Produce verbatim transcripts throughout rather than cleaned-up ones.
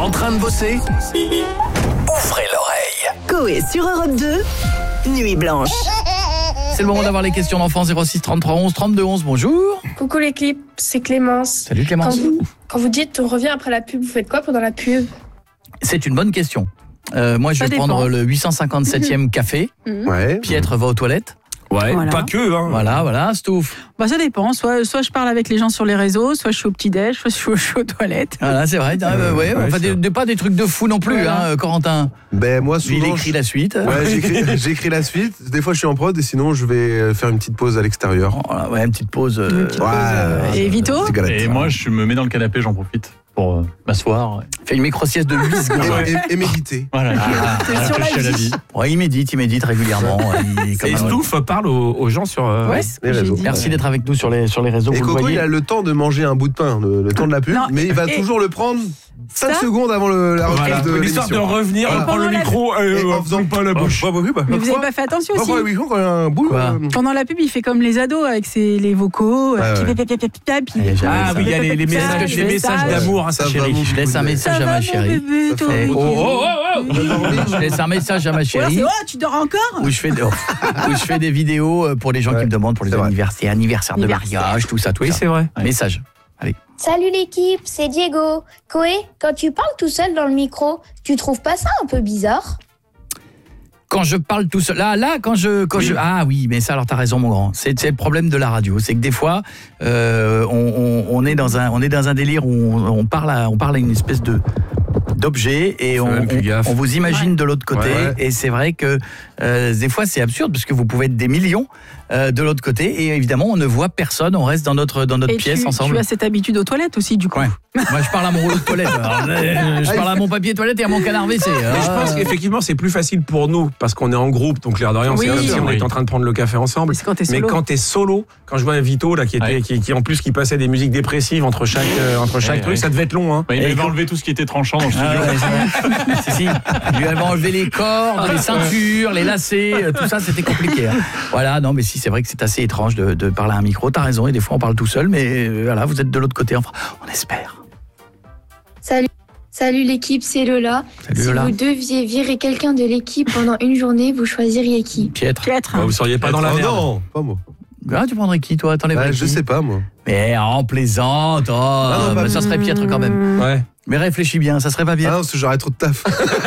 En train de bosser? Ouvrez l'oreille. Coé sur Europe deux, Nuit Blanche. C'est le moment d'avoir les questions d'enfants. Zéro six trente-trois onze trente-deux onze. Bonjour. Coucou l'équipe, c'est Clémence. Salut Clémence. Quand vous, quand vous dites on revient après la pub, vous faites quoi pendant la pub? C'est une bonne question. Euh, moi, je Ça vais dépend. prendre le huit cent cinquante-septième café. Ouais. Pietre va aux toilettes. Ouais, Voilà. pas que, hein. Voilà, voilà, Stouff. Bah ça dépend, soit, soit je parle avec les gens sur les réseaux, soit je suis au petit-déj, soit je suis, au- je suis aux toilettes. Voilà, c'est vrai. Euh, ouais, ouais, enfin, c'est des, des- pas des trucs de fou non plus, Voilà. hein, Corentin. Ben moi Lui, il souvent. écrit je- la suite. Ouais, j'écris, j'écris la suite. Des fois, je suis en prod et sinon, je vais faire une petite pause à l'extérieur. Voilà, ouais, une petite pause. euh, Une petite pause, euh, Et Vito c'est galette. Et moi, je me mets dans le canapé, j'en profite pour euh, m'asseoir. fait une micro-sieste de huit secondes. Et, et- et méditer. Voilà, T'es sur la réfléchir à la vie. vie. Ouais, il médite, il médite régulièrement. Il est comme Et un- Stouff parle aux, aux gens sur. euh, Ouais, c'est ce que les j'ai réseaux. dit. Merci d'être avec nous sur les, sur les réseaux. Et vous le Coco, voyez. il a le temps de manger un bout de pain, le, le temps de la pub, Non, mais il va et- toujours le prendre cinq Ça secondes avant le, la reprise Voilà, de l'histoire de l'émission. revenir, Voilà. on prend le Pendant la- micro et Et euh, en faisant pas la bouche. Bah, bah, oui, bah, Mais vous parfois- avez pas fait attention aussi. parfois, oui, quand il y a un bout. Quoi euh, Pendant la pub, il fait comme les ados avec ses, les vocaux. Ouais, euh, ouais. pip, pip, pip, pip, pip, Eh, puis- j'aime Ah ça. oui, il y a les, les messages, Message, les messages message. d'amour, hein, Ça sa va chérie. vous Je laisse un couler. message Ça à va, ma mon chérie. bébé, Ça toi, fait- oui. Oh, oh, oh, oh. Je laisse un message à ma Ou alors chérie. c'est, oh, tu dors encore? Où je fais, des- où je fais des vidéos euh, pour les gens Ouais, qui me demandent pour les c'est vrai. anniversaires, anniversaires de Anniversaire. mariage, tout ça, tout Oui, ça. c'est vrai. Message. Salut l'équipe, c'est Diego. Coé, quand tu parles tout seul dans le micro, tu trouves pas ça un peu bizarre? Quand je parle tout seul, là, là, quand je, quand je, ah oui, mais ça, alors t'as raison, mon grand. C'est, c'est le problème de la radio, c'est que des fois, euh, on, on, on est dans un, on est dans un délire où on, on parle à, on parle à une espèce de d'objet et Faut on, même plus on- gaffe. on vous imagine de l'autre côté Ouais. et c'est vrai que euh, des fois c'est absurde parce que vous pouvez être des millions euh, de l'autre côté et évidemment on ne voit personne, on reste dans notre dans notre Et pièce tu, ensemble. tu as cette habitude aux toilettes aussi, du coup. Ouais. Moi je parle à mon rouleau de toilette, alors, euh, je parle à mon papier toilette et à mon canard W C. Mais je Ah. pense qu'effectivement, c'est plus facile pour nous parce qu'on est en groupe, donc l'air de rien, Oui, c'est comme si on oui. était en train de prendre le café ensemble. C'est quand t'es Mais solo. quand t'es solo, quand je vois un Vito là qui était, Ouais. qui, qui en plus qui passait des musiques dépressives entre chaque euh, entre chaque Ouais, truc, ouais. ça devait être long, hein. Bah, il Et avait comme- enlevé tout ce qui était tranchant dans le studio. Ah ouais, c'est vrai. si, si. Il lui avait enlevé les cordes, les ceintures, les lacets, euh, tout ça, c'était compliqué. hein. Voilà, non, mais si, c'est vrai que c'est assez étrange de, de parler à un micro. T'as raison, et des fois on parle tout seul, mais euh, voilà, vous êtes de l'autre côté. Enfin, on espère. Salut, salut l'équipe, c'est Lola. Salut si Lola. vous deviez virer quelqu'un de l'équipe pendant une journée, vous choisiriez qui? Piètre. Piètre. Bah, vous seriez pas dans la Oh merde. non, pas moi. Ah, tu prendrais qui, toi? T'enlèverais Bah, qui je sais pas, moi. Mais en plaisante, oh, non, bah, pas- ça serait Piètre quand même. Ouais. Mais réfléchis bien, ça serait pas Ah bien. non, parce que j'aurais trop de taf.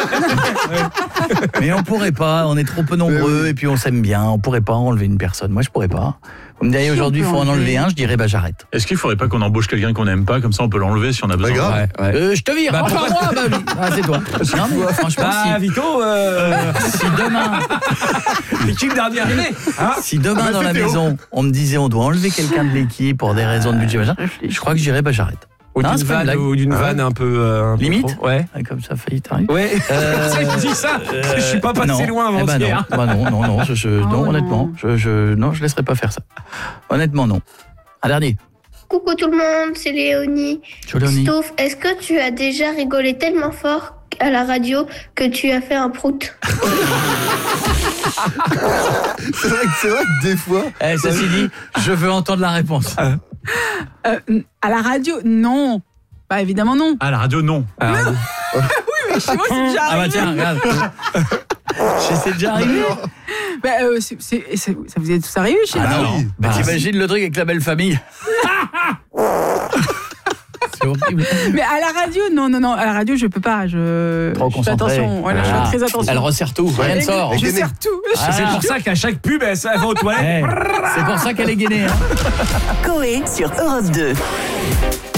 Mais on pourrait pas, on est trop peu nombreux, oui. et puis on s'aime bien, on pourrait pas enlever une personne. Moi, je pourrais pas. Vous me diriez Si, on aujourd'hui, il peut faut en enlever. enlever un, je dirais, bah j'arrête. Est-ce qu'il faudrait pas qu'on embauche quelqu'un qu'on n'aime pas, comme ça on peut l'enlever si on a besoin? grave. Ouais, ouais. Euh, je te vire, Bah, enfin moi, bah oui. Ah, c'est toi. Non, mais franchement, si. Bah, Vito, euh, Si demain, l'équipe dernier arrivé. Hein si demain Ah bah, dans la c'est Théo. maison, on me disait on doit enlever quelqu'un de l'équipe pour des raisons de budget, machin, je crois que je dirais bah j'arrête. Ou Non, d'une c'est pas une vanne, blague. ou d'une Ah ouais. vanne un peu. euh, un peu Limite. trop. Ouais. Ah, comme ça, failli t'arriver. Ouais. Euh, C'est que je dis ça. Je suis pas passé non. loin Eh avant ben non, hier. bah non, non, non, je, je- Oh non, non. honnêtement, je, je, non, je laisserai pas faire ça. Honnêtement, non. Un dernier. Coucou tout le monde, c'est Léonie. Joloni. Stouff, est-ce que tu as déjà rigolé tellement fort à la radio que tu as fait un prout? C'est vrai, que- c'est vrai que des fois. Eh, ceci dit, je veux entendre la réponse. Euh, à la radio, non. Bah évidemment non. Ah, la radio, non. Ah, Mais chez moi, c'est déjà Ah bah arrivé. tiens, regarde. C'est déjà arrivé. Bah, euh, c'est- c'est- c'est- ça vous est tous arrivé chez Ah vous? non, oui. bah, Bah, t'imagines le truc avec la belle famille. C'est horrible. Mais à la radio, non, non, non. À la radio, je peux pas. Je, Trop je fais concentré. attention. Voilà, je Ah. fais très attention. Elle resserre tout, rien ne sort. Et Je gainé. sers tout. Ah. C'est pour ça qu'à chaque pub, elle, elle va aux toilettes. Eh, c'est pour ça qu'elle est gainée. Hein. Coé sur Europe deux.